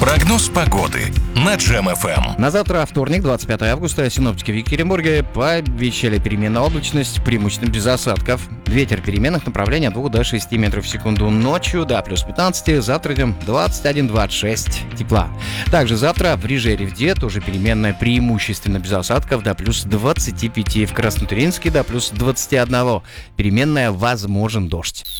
Прогноз погоды на Джем-ФМ. На завтра, вторник, 25 августа, синоптики в Екатеринбурге пообещали переменную облачность, преимущественно без осадков. Ветер переменных направлений от 2 до 6 метров в секунду. Ночью до плюс 15, завтра днем 21-26 тепла. Также завтра в Рижевде тоже переменная, преимущественно без осадков, до плюс 25. В Краснотуринске до плюс 21. Переменная, возможен дождь.